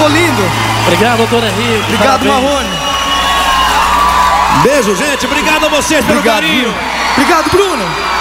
ficou lindo. Obrigado, doutora Rio. Obrigado, Marrone. Beijo, gente. Obrigado a vocês pelo carinho. Obrigado, Bruno.